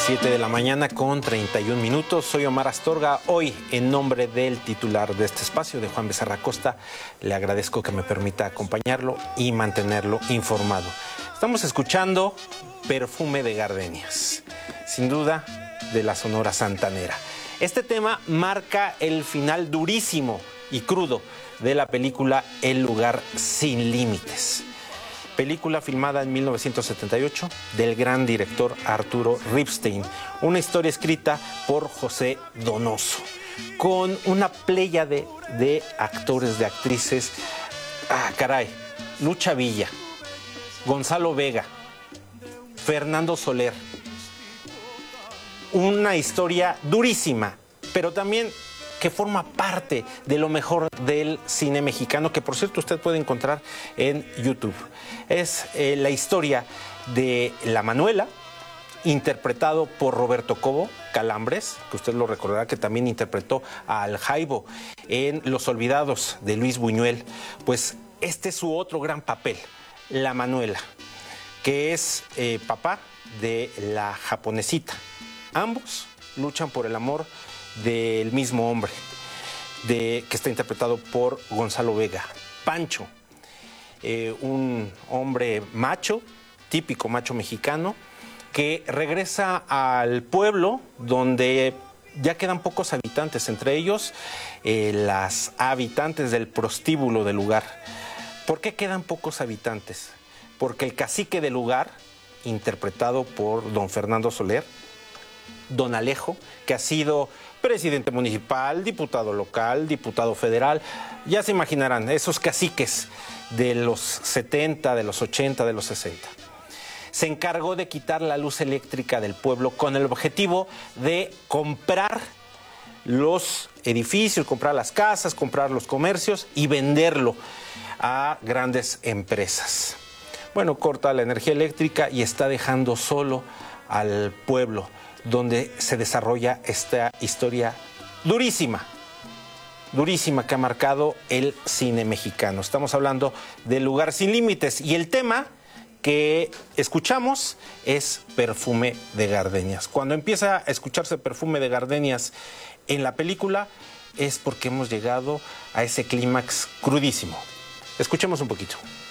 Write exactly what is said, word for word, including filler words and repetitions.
siete de la mañana con treinta y un minutos. Soy Omar Astorga. Hoy, en nombre del titular de este espacio, de Juan Becerra Costa, le agradezco que me permita acompañarlo y mantenerlo informado. Estamos escuchando Perfume de Gardenias, sin duda de la Sonora Santanera. Este tema marca el final durísimo y crudo de la película El lugar sin límites. Película filmada en mil novecientos setenta y ocho del gran director Arturo Ripstein. Una historia escrita por José Donoso, con una pléyade de actores, de actrices. Ah, caray, Lucha Villa, Gonzalo Vega, Fernando Soler. Una historia durísima, pero también que forma parte de lo mejor del cine mexicano, que por cierto usted puede encontrar en YouTube. Es eh, la historia de La Manuela, interpretado por Roberto Cobo Calambres, que usted lo recordará, que también interpretó a Al Jaibo en Los Olvidados de Luis Buñuel. Pues este es su otro gran papel, La Manuela, que es eh, papá de la japonesita. Ambos luchan por el amor del mismo hombre, de, que está interpretado por Gonzalo Vega. Pancho, eh, un hombre macho, típico macho mexicano, que regresa al pueblo donde ya quedan pocos habitantes, entre ellos eh, las habitantes del prostíbulo del lugar. ¿Por qué quedan pocos habitantes? Porque el cacique del lugar, interpretado por don Fernando Soler, don Alejo, que ha sido presidente municipal, diputado local, diputado federal, ya se imaginarán, esos caciques de los setenta, de los ochenta, de los sesenta. Se encargó de quitar la luz eléctrica del pueblo con el objetivo de comprar los edificios, comprar las casas, comprar los comercios y venderlo a grandes empresas. Bueno, corta la energía eléctrica y está dejando solo al pueblo, donde se desarrolla esta historia durísima, durísima que ha marcado el cine mexicano. Estamos hablando del Lugar sin límites y el tema que escuchamos es Perfume de Gardenias. Cuando empieza a escucharse Perfume de Gardenias en la película es porque hemos llegado a ese clímax crudísimo. Escuchemos un poquito.